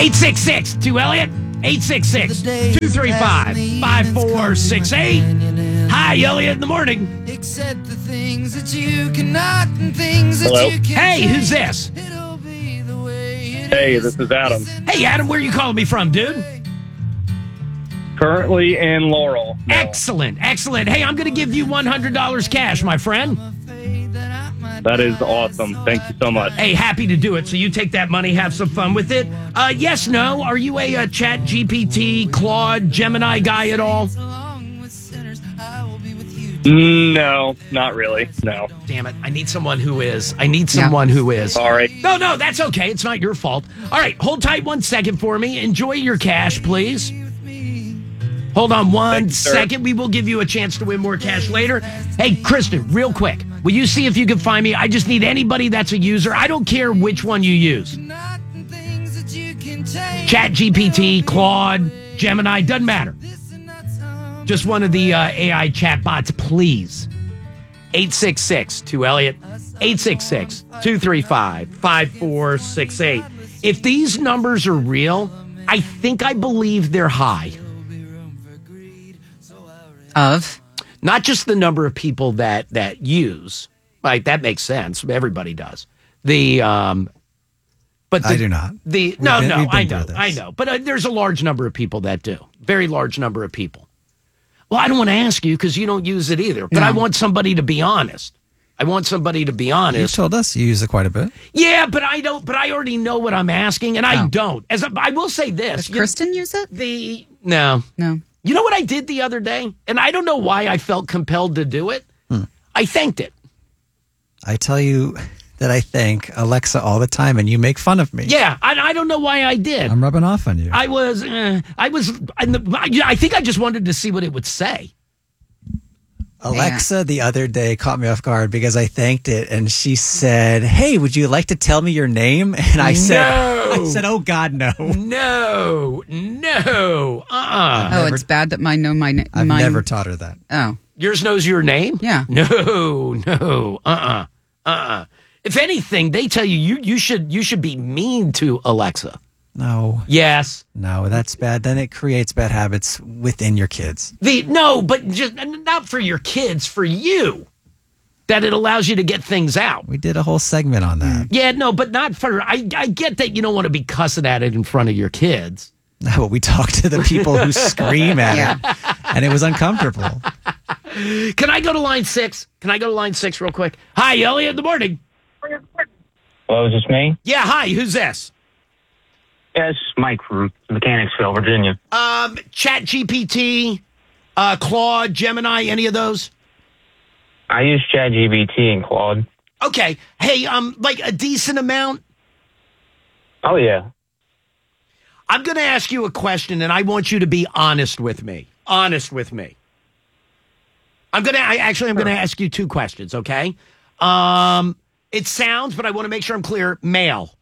866-2-ELLIOT. 866-235-5468. Hi, Elliot in the morning. Accept the things that you cannot and things that Hello? you can. Hey, who's this? It'll be the way it Hey, is. this is Adam. Hey, Adam, where are you calling me from, dude? Currently in Laurel. No. Excellent. Hey, I'm going to give you $100 cash, my friend. That is awesome. Thank you so much. Hey, happy to do it. So you take that money, have some fun with it. Yes, no. Are you a Chat GPT, Claude, Gemini guy at all? No, not really. No. Damn it. I need someone who is. Sorry. No, that's okay. It's not your fault. All right, hold tight 1 second for me. Enjoy your cash, please. Hold on one second. We will give you a chance to win more cash later. Hey, Kristen, real quick. Will you see if you can find me? I just need anybody that's a user. I don't care which one you use. Chat GPT, Claude, Gemini, doesn't matter. Just one of the AI chat bots, please. 866-2-ELLIOT. 866-235-5468. If these numbers are real, I believe they're high. Of? Not just the number of people that use. Like, that makes sense. Everybody does. But I do not. I know. But there's a large number of people that do. Very large number of people. Well, I don't want to ask you because you don't use it either. But I want somebody to be honest. You told us you use it quite a bit. Yeah, but I don't. But I already know what I'm asking, and I don't. I will say this: Does Kristen use it? No. You know what I did the other day, and I don't know why I felt compelled to do it. I thanked it. I tell you that I thank Alexa all the time, and you make fun of me. Yeah, I don't know why I did. I'm rubbing off on you. I think I just wanted to see what it would say. Alexa the other day caught me off guard because I thanked it, and she said, "Hey, would you like to tell me your name?" And I said, "Oh God, no, no, Oh, it's bad that mine know my name. I've never taught her that. Oh, yours knows your name? Yeah. No. If anything, they tell you should be mean to Alexa. No. Yes. No, that's bad. Then it creates bad habits within your kids. But just not for your kids, for you. That it allows you to get things out. We did a whole segment on that. Yeah, no, but not for. I get that you don't want to be cussing at it in front of your kids. No, but we talked to the people who scream at it, and it was uncomfortable. Can I go to line 6? Real quick? Hi, Elliot in the morning. Hello, is this me? Yeah, hi, who's this? Yes, Mike from Mechanicsville, Virginia. Chat GPT, Claude, Gemini, any of those? I use ChatGPT and Claude. Okay. Hey, like a decent amount? Oh, yeah. I'm going to ask you a question, and I want you to be honest with me. I'm going to ask you 2 questions, okay? It sounds, but I want to make sure I'm clear, male.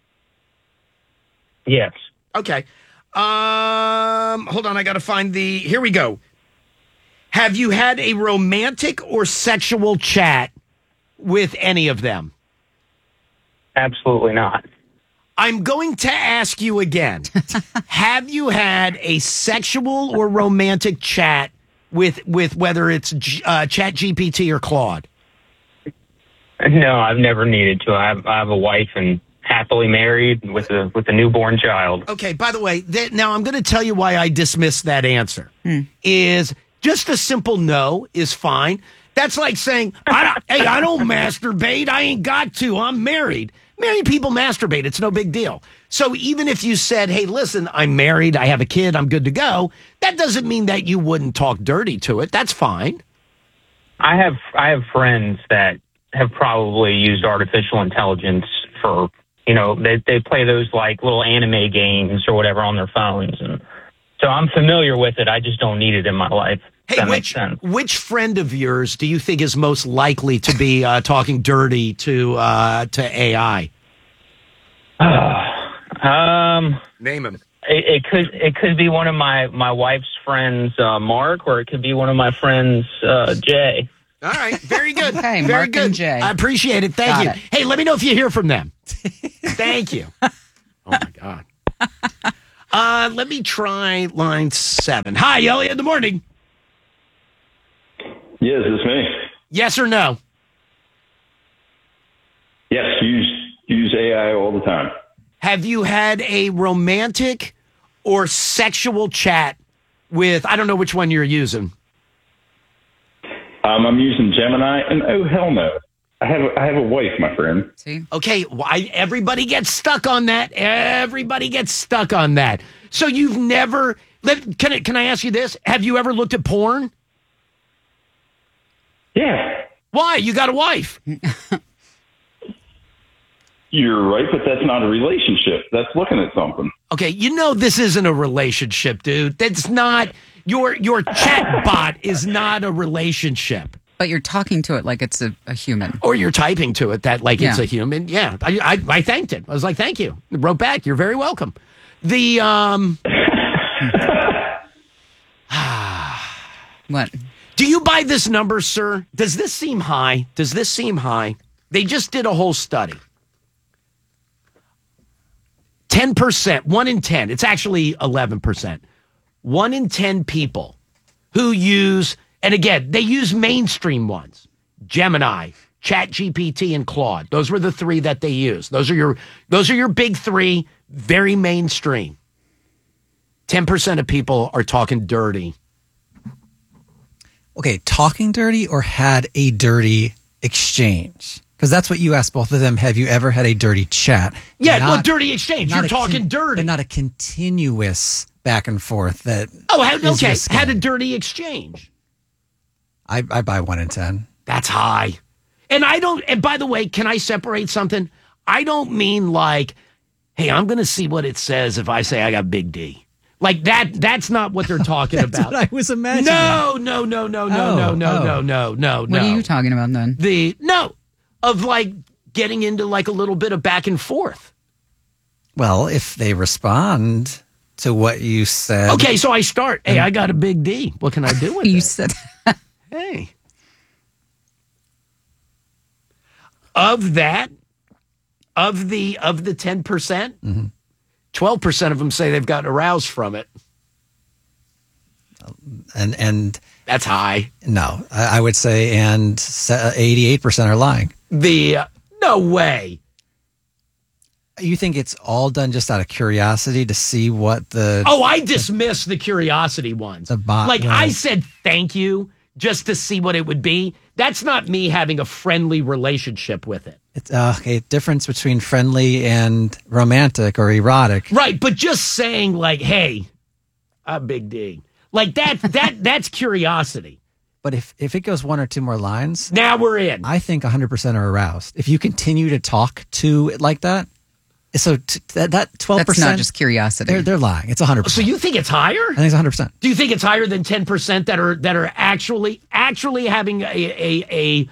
Yes. Okay. Hold on, I got to find here we go. Have you had a romantic or sexual chat with any of them? Absolutely not. I'm going to ask you again. Have you had a sexual or romantic chat with whether it's Chat GPT or Claude? No, I've never needed to. I have a wife and happily married with a newborn child. Okay, by the way, now I'm going to tell you why I dismissed that answer. Is just a simple no is fine. That's like saying, I don't masturbate. I ain't got to. I'm married. Married people masturbate. It's no big deal. So even if you said, hey, listen, I'm married, I have a kid, I'm good to go, that doesn't mean that you wouldn't talk dirty to it. That's fine. I have friends that have probably used artificial intelligence for, they play those like little anime games or whatever on their phones. And so I'm familiar with it. I just don't need it in my life. Hey, which friend of yours do you think is most likely to be talking dirty to AI? Name him. It could be one of my wife's friends, Mark, or it could be one of my friends, Jay. All right, very good. Okay, very Mark good. and Jay. I appreciate it. Thank Got you. it. Hey, let me know if you hear from them. Thank you. Oh my God. Let me try line 7. Hi, Elliot, in the morning. Yes, it's me. Yes or no? Yes, use AI all the time. Have you had a romantic or sexual chat with, I don't know which one you're using. I'm using Gemini, and oh, hell no. I have a wife, my friend. See? Okay, everybody gets stuck on that. Everybody gets stuck on that. So you've never, can I ask you this? Have you ever looked at porn? Yeah. Why? You got a wife. You're right, but that's not a relationship. That's looking at something. Okay, this isn't a relationship, dude. That's not, your chat bot is not a relationship. But you're talking to it like it's a human. Or you're typing to it that like it's a human. Yeah, I thanked it. I was like, thank you. I wrote back, you're very welcome. The, What? Do you buy this number, sir? Does this seem high? They just did a whole study. 10%, 1 in 10. It's actually 11%. 1 in 10 people who use, and again, they use mainstream ones. Gemini, ChatGPT, and Claude. Those were the 3 that they use. Those are your big 3, very mainstream. 10% of people are talking dirty. Okay, talking dirty or had a dirty exchange? Because that's what you asked both of them. Have you ever had a dirty chat? Yeah, dirty exchange. You're talking dirty. But not a continuous back and forth that. Oh, okay. Had a dirty exchange. I buy 1 in 10. That's high. And by the way, can I separate something? I don't mean like, hey, I'm going to see what it says if I say I got big D. Like that's not what they're talking That's about. what I was imagining. No. What are you talking about then? Of like getting into like a little bit of back and forth. Well, if they respond to what you said. Okay, so I start. Hey, I got a big D. What can I do with it? You said. Hey. Of the 10%, 12% of them say they've gotten aroused from it. And that's high. No, I would say, and 88% are lying. No way. You think it's all done just out of curiosity to see what the... Oh, I dismiss the curiosity ones. I said thank you just to see what it would be. That's not me having a friendly relationship with it. It's a difference between friendly and romantic or erotic. Right, but just saying like, hey, I'm Big D. Like that's curiosity. But if it goes 1 or 2 more lines... Now we're in. I think 100% are aroused. If you continue to talk to it like that, so that 12%... That's not just curiosity. They're lying. It's 100%. So you think it's higher? I think it's 100%. Do you think it's higher than 10% that are actually having a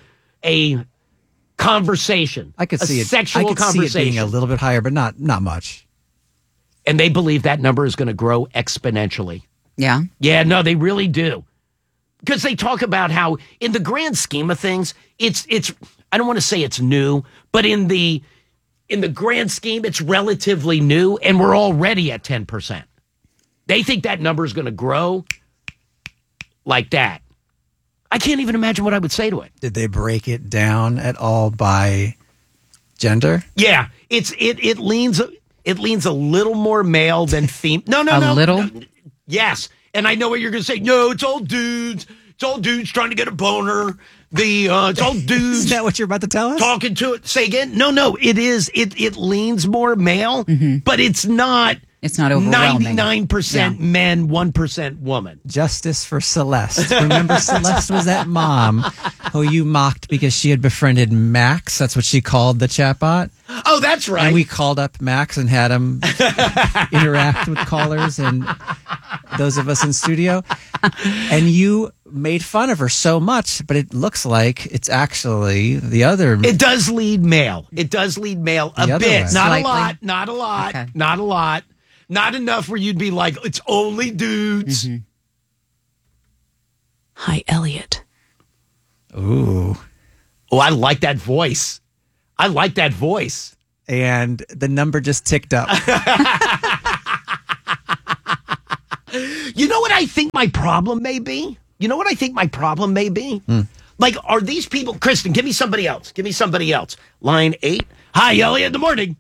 conversation? I could see it. Sexual conversation. See it being a little bit higher, but not much. And they believe that number is going to grow exponentially. Yeah. Yeah, no, they really do. Because they talk about how, in the grand scheme of things, it's I don't want to say it's new, but in the grand scheme, it's relatively new, and we're already at 10%. They think that number is going to grow like that. I can't even imagine what I would say to it. Did they break it down at all by gender? Yeah, it leans a little more male than female. No. A little? Yes. And I know what you're going to say. No, it's all dudes. It's all dudes trying to get a boner. It's all dudes. Is that what you're about to tell us? Talking to it. Say again? No. It is. It leans more male, but it's not. It's not overwhelming. 99% men, 1% woman. Justice for Celeste. Remember, Celeste was that mom who you mocked because she had befriended Max. That's what she called the chatbot. Oh, that's right. And we called up Max and had him interact with callers and those of us in studio. And you made fun of her so much, but it looks like it's actually the other. It does lead male. It does lead male a bit. way. Not Slightly. a lot. Not a lot. Okay. Not a lot. Not enough where you'd be like, it's only dudes. Mm-hmm. Hi, Elliot. Ooh. Oh, I like that voice. And the number just ticked up. You know what I think my problem may be? Like, are these people... Kristen, give me somebody else. Line 8. Hi, Elliot, in the morning.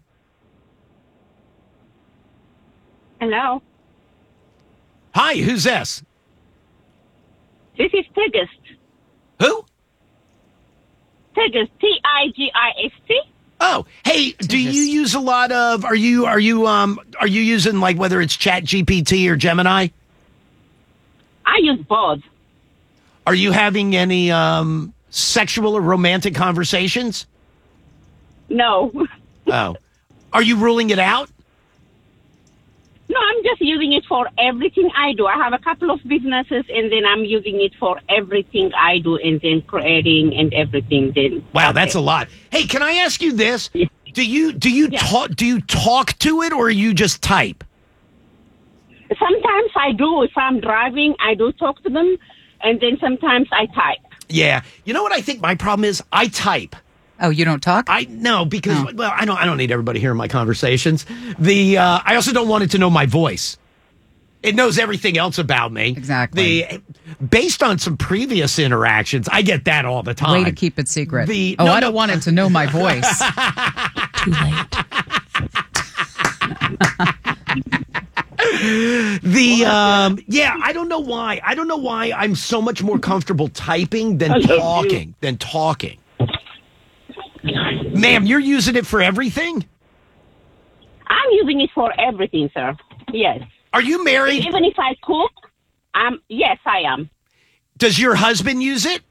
Hello. Hi, who's this? This is Tigist. Who? Tigist. Tigist. Oh, hey, do you use a lot of... Are you using, like, whether it's Chat GPT or Gemini? I use both. Are you having any sexual or romantic conversations? No. Oh. Are you ruling it out? No, I'm just using it for everything I do. I have a couple of businesses, and then I'm using it for everything I do, and then creating and everything. Then wow, that's a lot. Hey, can I ask you this? Yeah. Do you talk to it, or you just type? Sometimes I do. If I'm driving, I do talk to them, and then sometimes I type. Yeah. You know what I think my problem is? I type. Oh, you don't talk? No, because well, I don't need everybody hearing my conversations. I also don't want it to know my voice. It knows everything else about me. Exactly. Based on some previous interactions, I get that all the time. Way to keep it secret. I don't want it to know my voice. Too late. I don't know why. I don't know why I'm so much more comfortable typing than talking. Ma'am, you're using it for everything? I'm using it for everything, sir. Yes. Are you married? Even if I cook, yes, I am. Does your husband use it?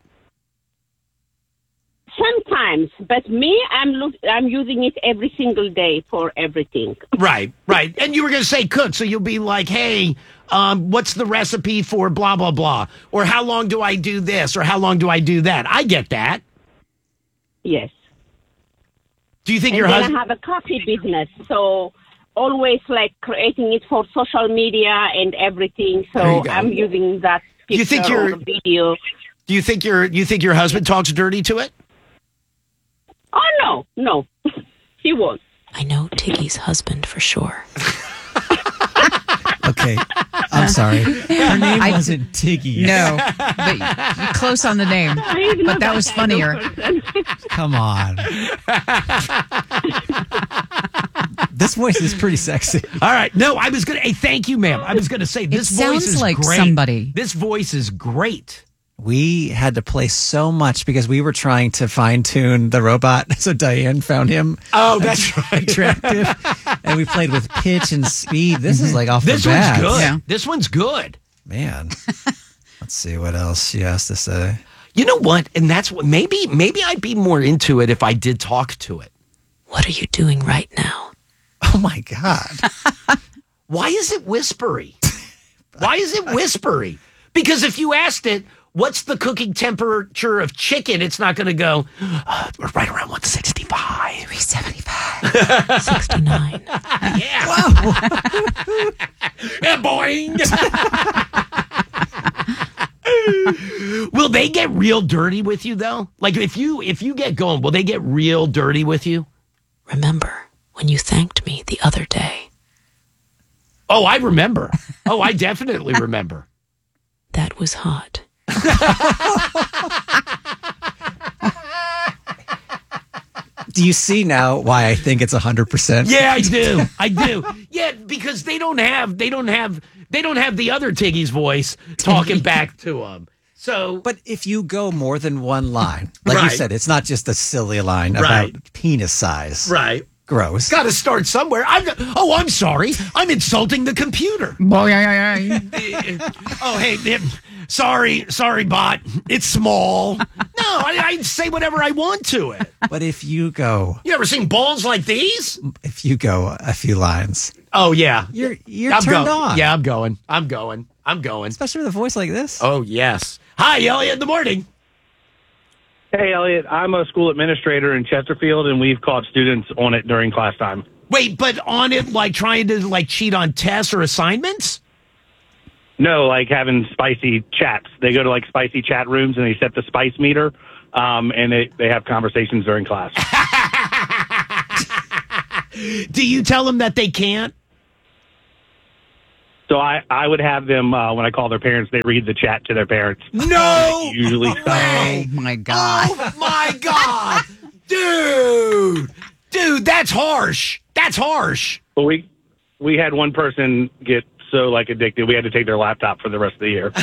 Sometimes, but me, I'm using it every single day for everything. Right. And you were going to say cook, so you'll be like, hey, what's the recipe for blah, blah, blah? Or how long do I do this? Or how long do I do that? I get that. Yes. Do you think and your then husband... I have a coffee business, so always like creating it for social media and everything. So I'm using that picture or video. Do you think your husband talks dirty to it? Oh, no. He won't. I know Tiggy's husband for sure. Okay, I'm sorry. Her name wasn't Tiggy. No, but you're close on the name. But that was funnier. Come on. This voice is pretty sexy. All right. No, I was going to... Hey, thank you, ma'am. I was going to say, this voice is like great. Somebody. This voice is great. We had to play so much because we were trying to fine-tune the robot. So Diane found him that's right. attractive. And we played with pitch and speed. This is like off the bat. This one's good. Yeah. This one's good. Man. Let's see what else she has to say. You know what? And that's what maybe I'd be more into it if I did talk to it. What are you doing right now? Oh, my God. Why is it whispery? Because if you asked it, what's the cooking temperature of chicken? It's not going to go, we're right around 165. 375. 69. Yeah. Yeah, boing. Will they get real dirty with you, though? Like, if you get going, will they get real dirty with you? Remember when you thanked me the other day? Oh, I remember. Oh, I definitely remember. That was hot. Do you see now why I think it's 100%? Yeah, I do. Yeah, because they don't have the other Tiggy's voice talking back to them. So, but if you go more than one line, like you said, it's not just a silly line about penis size. Right. Gross. Got to start somewhere. I'm sorry. I'm insulting the computer. Oh, hey, sorry, bot. It's small. No, I say whatever I want to it. But if you go... You ever seen balls like these? If you go a few lines... Oh, yeah. You're turned on. Yeah, I'm going. Especially with a voice like this. Oh, yes. Hi, Elliot, in the morning. Hey, Elliot, I'm a school administrator in Chesterfield, and we've caught students on it during class time. Wait, but on it, like trying to like cheat on tests or assignments? No, like having spicy chats. They go to like spicy chat rooms, and they set the spice meter, and they have conversations during class. Do you tell them that they can't? So I would have them, when I call their parents, they read the chat to their parents. No Usually way. Oh my God. Oh my God. Dude, that's harsh. That's harsh. But we had one person get so addicted, we had to take their laptop for the rest of the year.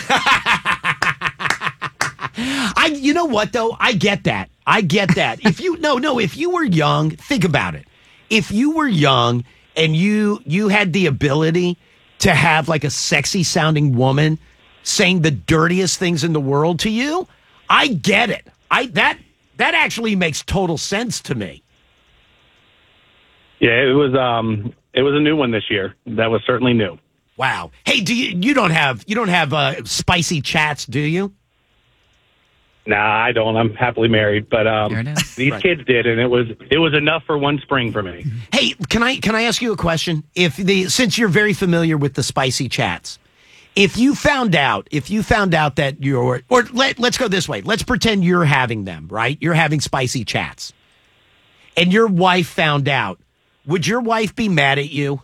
You know what though? I get that. If you were young, think about it. If you were young and you had the ability to have a sexy sounding woman saying the dirtiest things in the world to you, I get it. That actually makes total sense to me. Yeah, it was a new one this year. That was certainly new. Wow. Hey, you don't have spicy chats, do you? Nah, I don't. I'm happily married, but these kids did, and it was enough for one spring for me. Hey, can I ask you a question? Since you're very familiar with the spicy chats, if you found out that let's go this way. Let's pretend you're having them, right? You're having spicy chats, and your wife found out. Would your wife be mad at you?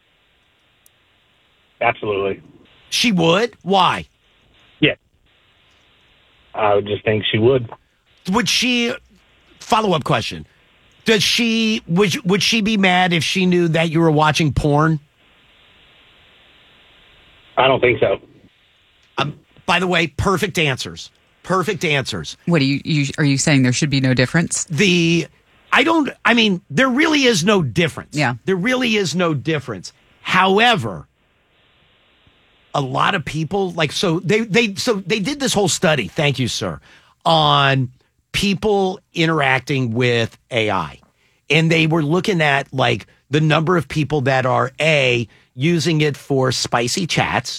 Absolutely. She would? Why? Yeah. I would just think she would. Would she, follow-up question, would she be mad if she knew that you were watching porn? I don't think so. By the way, perfect answers. Perfect answers. What are you saying there should be no difference? There really is no difference. Yeah. There really is no difference. However, a lot of people they did this whole study, thank you, sir, on people interacting with AI. And they were looking at the number of people that are using it for spicy chats,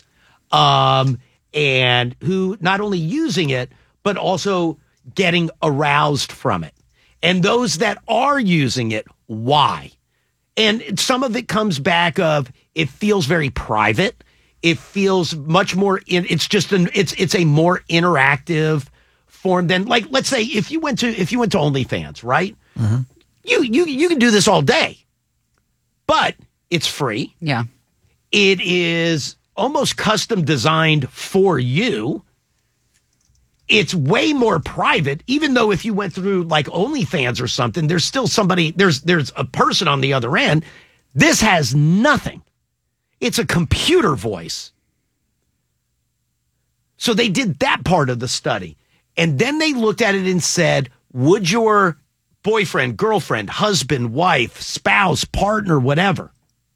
and who not only using it, but also getting aroused from it. And those that are using it, why? And some of it comes back of it feels very private. It feels much more it's a more interactive form than let's say if you went to OnlyFans, right? Mm-hmm. You can do this all day. But it's free. Yeah. It is almost custom designed for you. It's way more private, even though if you went through OnlyFans or something, there's still there's a person on the other end. This has nothing. It's a computer voice. So they did that part of the study. And then they looked at it and said, would your boyfriend, girlfriend, husband, wife, spouse, partner, whatever,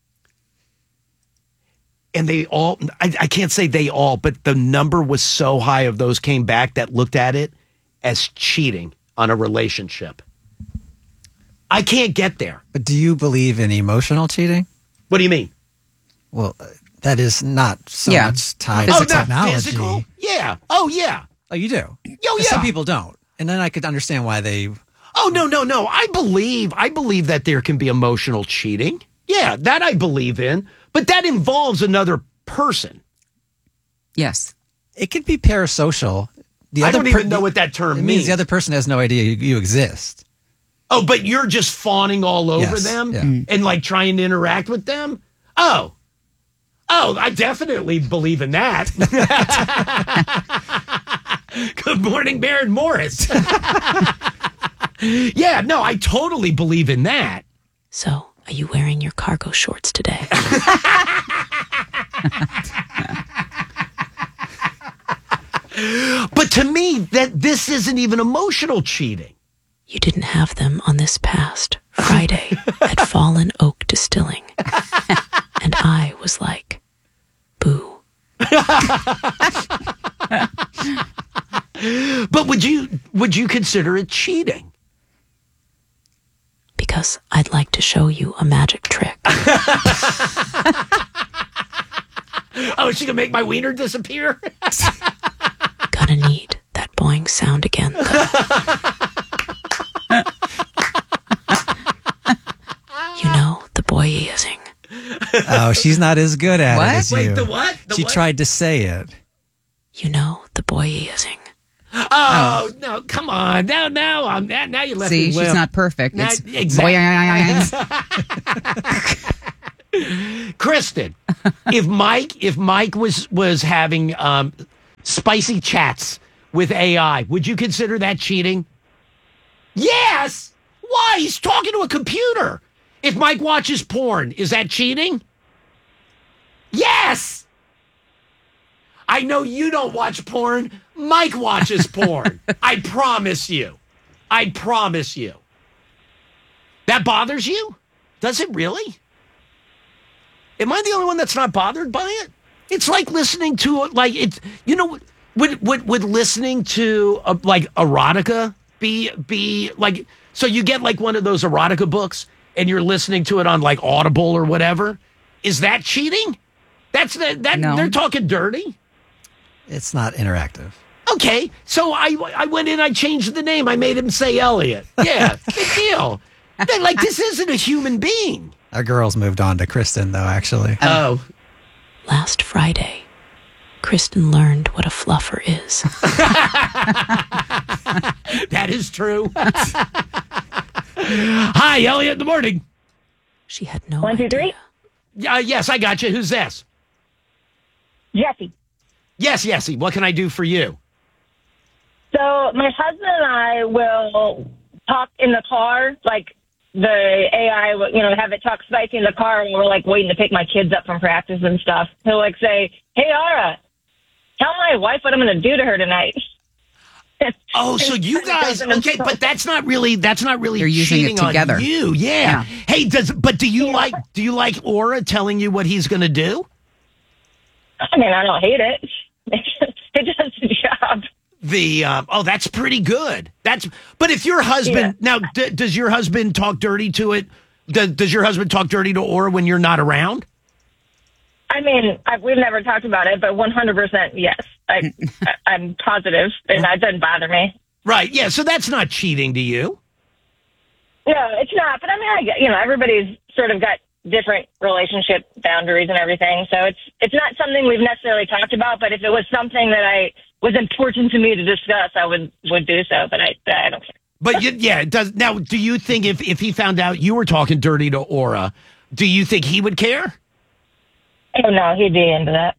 and they all, I can't say they all, but the number was so high of those came back that looked at it as cheating on a relationship. I can't get there. But do you believe in emotional cheating? What do you mean? Well, that is not so much tied to technology. Physical? Yeah. Oh, yeah. Oh, you do? Oh, yeah. Some people don't. And then I could understand why they... Oh, no. I believe that there can be emotional cheating. Yeah, that I believe in. But that involves another person. Yes. It could be parasocial. I don't even know what that term means. The other person has no idea you exist. Oh, but you're just fawning all over them and trying to interact with them? Oh, I definitely believe in that. Good morning, Baron Morris. Yeah, no, I totally believe in that. So, are you wearing your cargo shorts today? But to me, this isn't even emotional cheating. You didn't have them on this past Friday at Fallen Oak Distilling. And I was like, boo. But would you consider it cheating? Because I'd like to show you a magic trick. Oh, is she gonna make my wiener disappear? Gonna need that boing sound again, though. You know, the boyising. Oh, she's not as good at it as you. Wait, the what? She tried to say it. You know, the boyising. Oh, no, come on. Now you left me See, she's not perfect. Exactly. Kristen, if Mike was having spicy chats with AI, would you consider that cheating? Yes. Why? He's talking to a computer. If Mike watches porn, is that cheating? Yes. I know you don't watch porn. Mike watches porn. I promise you. I promise you. That bothers you? Does it really? Am I the only one that's not bothered by it? It's like listening to would listening to like erotica be like, so you get like one of those erotica books and you're listening to it on like Audible or whatever. Is that cheating? No. They're talking dirty. It's not interactive. Okay, so I went in, I changed the name. I made him say Elliot. Yeah, big deal. Like, this isn't a human being. Our girls moved on to Kristen, though, actually. Oh. Last Friday, Kristen learned what a fluffer is. That is true. Hi, Elliot, in the morning. She had no 1, 2, 3. Yes, I got you. Who's this? Jesse. Yes, Yessie. What can I do for you? So my husband and I will talk in the car, like the AI, have it talk spicy in the car when we're like waiting to pick my kids up from practice and stuff. He'll like say, "Hey, Ara, tell my wife what I'm going to do to her tonight." Oh, so you guys, okay, but that's not really You're using it together. On you. Yeah. Hey, do you like Aura telling you what he's going to do? I mean, I don't hate it. It does the job. That's pretty good. But if your husband now, does your husband talk dirty to it? Does your husband talk dirty to Aura when you're not around? I mean, we've never talked about it, but 100% yes. I'm positive, and that doesn't bother me. Right? Yeah. So that's not cheating to you. No, it's not. But I mean, everybody's sort of got different relationship boundaries and everything, so it's not something we've necessarily talked about. But if it was something that was important to me to discuss, I would do so. But I don't care. But it does. Now, do you think if he found out you were talking dirty to Aura, do you think he would care? Oh no, he'd be into that.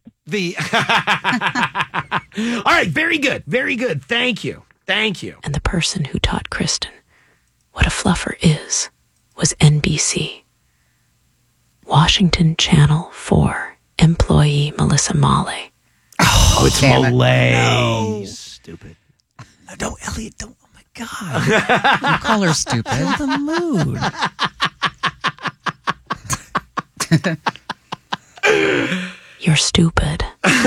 All right, very good, very good. Thank you. And the person who taught Kristen what a fluffer is was NBC. Washington Channel 4 employee Melissa Molley. Oh, it's Molley. No. Stupid. No, Elliot, don't. Oh, my God. You call her stupid. Kill the mood. 'You're stupid.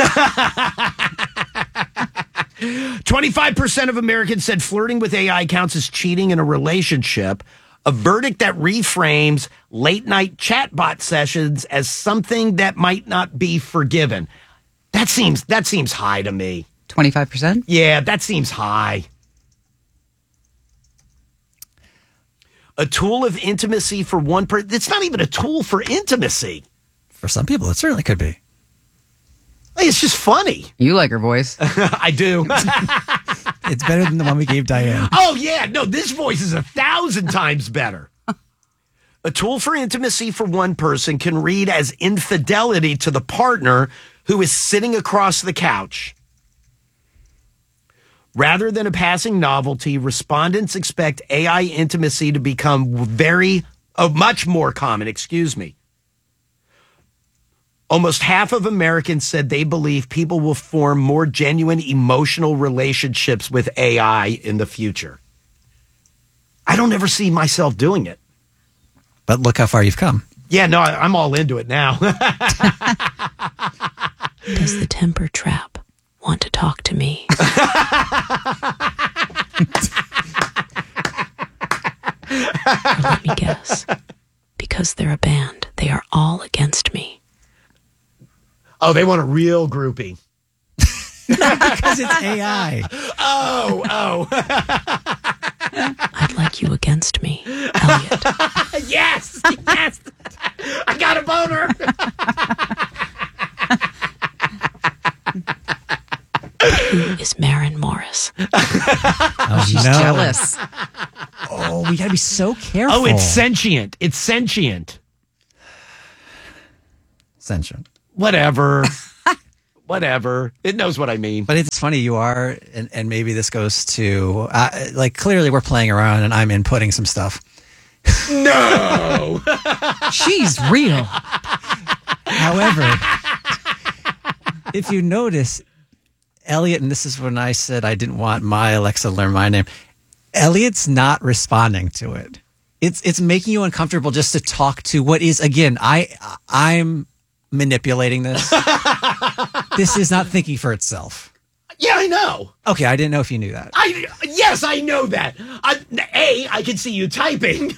25% of Americans said flirting with AI counts as cheating in a relationship, a verdict that reframes late-night chatbot sessions as something that might not be forgiven. That seems high to me. 25%? Yeah, that seems high. A tool of intimacy for one person. It's not even a tool for intimacy. For some people, it certainly could be. Hey, it's just funny. You like her voice. I do. It's better than the one we gave Diane. Oh, yeah. No, this voice is 1,000 times better. A tool for intimacy for one person can read as infidelity to the partner who is sitting across the couch. Rather than a passing novelty, respondents expect AI intimacy to become much more common. Almost half of Americans said they believe people will form more genuine emotional relationships with AI in the future. I don't ever see myself doing it. But look how far you've come. Yeah, no, I'm all into it now. Does the temper trap want to talk to me? Or let me guess. Because they're a band, they are all against me. Oh, they want a real groupie. Because it's AI. Oh. I'd like you against me, Elliot. Yes. I got a boner. Who is Maren Morris? Oh, she's jealous. Oh, we got to be so careful. Oh, it's sentient. Sentient. Whatever. Whatever. It knows what I mean. But it's funny, you are, and maybe this goes to, like, clearly we're playing around and I'm inputting some stuff. No. She's real. However, if you notice, Elliot, and this is when I said I didn't want my Alexa to learn my name, Elliot's not responding to it. It's making you uncomfortable just to talk to what is, again, I'm manipulating this. This is not thinking for itself. Yeah, I know. Okay, I didn't know if you knew that. Yes, I know that. I can see you typing.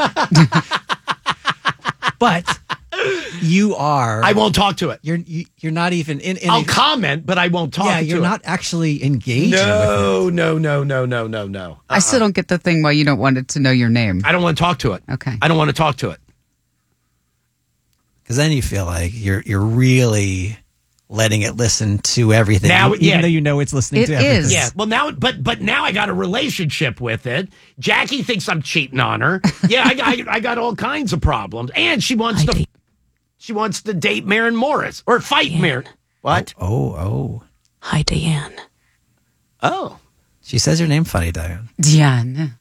But you are. I won't talk to it. You're not even in. I'll comment, but I won't talk to it. Yeah, you're not actually engaging with No. I still don't get the thing why you don't want it to know your name. I don't want to talk to it. Okay. I don't want to talk to it. Because then you feel like you're really letting it listen to everything, now, even though you know it's listening to everything. Is. Yeah. Well, now, but now I got a relationship with it. Jackie thinks I'm cheating on her. Yeah, I got all kinds of problems, and she wants to date Maren Morris or fight Maren. What? Oh. Hi, Diane. Oh. She says your name funny, Diane. Diane.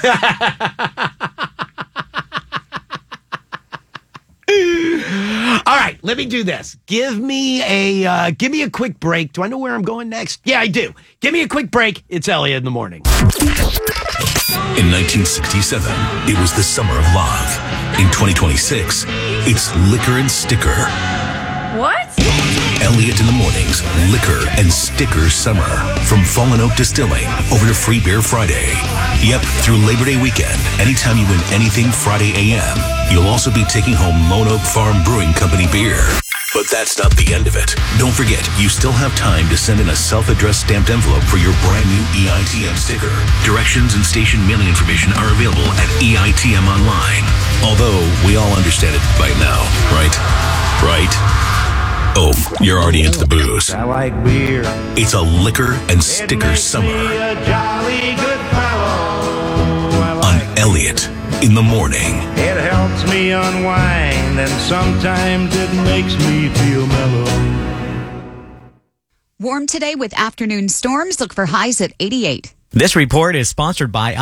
All right, let me do this. Give me a quick break. Do I know where I'm going next? Yeah, I do. Give me a quick break. It's Elliot in the morning. In 1967, it was the summer of love. In 2026, it's liquor and sticker. What? Elliot in the morning's liquor and sticker summer. From Fallen Oak Distilling over to Free Beer Friday. Yep, through Labor Day weekend, anytime you win anything Friday AM, you'll also be taking home Lone Oak Farm Brewing Company beer. But that's not the end of it. Don't forget, you still have time to send in a self-addressed stamped envelope for your brand new EITM sticker. Directions and station mailing information are available at EITM Online. Although, we all understand it by now, right? Right? Oh, you're already into the booze. I like beer. It's a liquor and sticker summer on Elliot in the morning. It helps me unwind, and sometimes it makes me feel mellow. Warm today with afternoon storms. Look for highs at 88. This report is sponsored by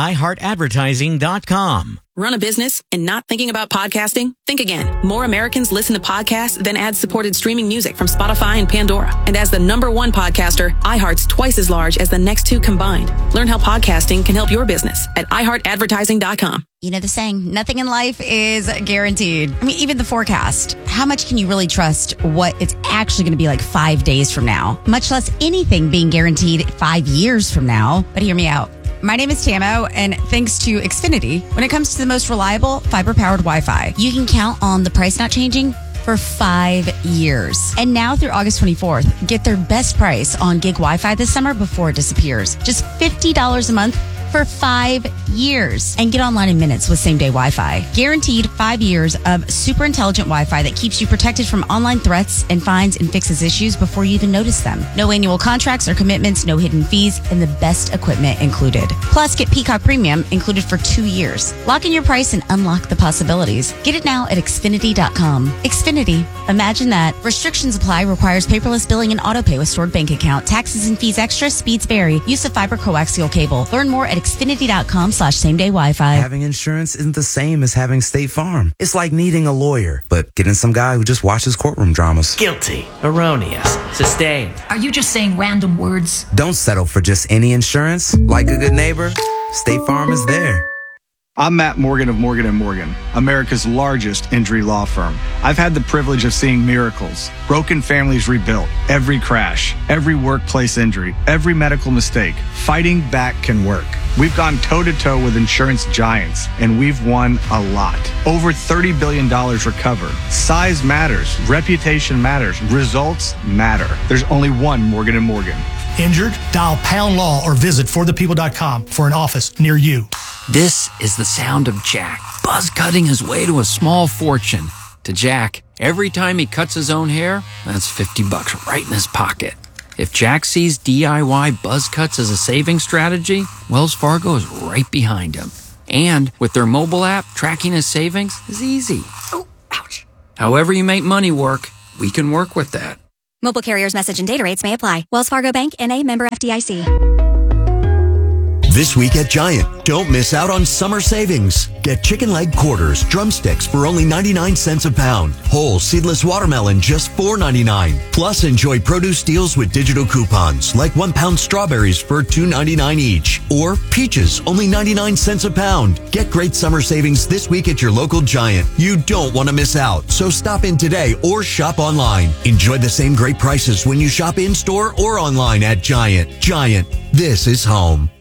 iHeartAdvertising.com. Run a business and not thinking about podcasting? Think again. More Americans listen to podcasts than ad-supported streaming music from Spotify and Pandora. And as the #1 podcaster, iHeart's twice as large as the next two combined. Learn how podcasting can help your business at iHeartAdvertising.com. You know the saying, nothing in life is guaranteed. I mean, even the forecast. How much can you really trust what it's actually going to be like 5 days from now? Much less anything being guaranteed 5 years from now. But hear me out. My name is Tamo, and thanks to Xfinity, when it comes to the most reliable fiber-powered Wi-Fi, you can count on the price not changing for 5 years. And now through August 24th, get their best price on gig Wi-Fi this summer before it disappears. Just $50 a month for 5 years. And get online in minutes with same-day Wi-Fi. Guaranteed 5 years of super intelligent Wi-Fi that keeps you protected from online threats and finds and fixes issues before you even notice them. No annual contracts or commitments, no hidden fees, and the best equipment included. Plus, get Peacock Premium included for 2 years. Lock in your price and unlock the possibilities. Get it now at Xfinity.com. Xfinity. Imagine that. Restrictions apply. Requires paperless billing and autopay with stored bank account. Taxes and fees extra. Speeds vary. Use of fiber coaxial cable. Learn more at Xfinity.com/same-day Wi-Fi. Having insurance isn't the same as having State Farm. It's like needing a lawyer, but getting some guy who just watches courtroom dramas. Guilty, erroneous, sustained. Are you just saying random words? Don't settle for just any insurance. Like a good neighbor, State Farm is there. I'm Matt Morgan of Morgan & Morgan, America's largest injury law firm. I've had the privilege of seeing miracles, broken families rebuilt, every crash, every workplace injury, every medical mistake. Fighting back can work. We've gone toe-to-toe with insurance giants, and we've won a lot. Over $30 billion recovered. Size matters. Reputation matters. Results matter. There's only one Morgan & Morgan. Injured? Dial Pound Law or visit forthepeople.com for an office near you. This is the sound of Jack, buzz cutting his way to a small fortune. To Jack, every time he cuts his own hair, that's $50 right in his pocket. If Jack sees DIY buzz cuts as a saving strategy, Wells Fargo is right behind him. And with their mobile app, tracking his savings is easy. Oh, ouch. However you make money work, we can work with that. Mobile carriers' message and data rates may apply. Wells Fargo Bank, N.A., member FDIC. This week at Giant, don't miss out on summer savings. Get chicken leg quarters, drumsticks for only 99 cents a pound. Whole seedless watermelon just $4.99. Plus, enjoy produce deals with digital coupons, like 1 pound strawberries for $2.99 each. Or peaches, only 99 cents a pound. Get great summer savings this week at your local Giant. You don't want to miss out, so stop in today or shop online. Enjoy the same great prices when you shop in-store or online at Giant. Giant, this is home.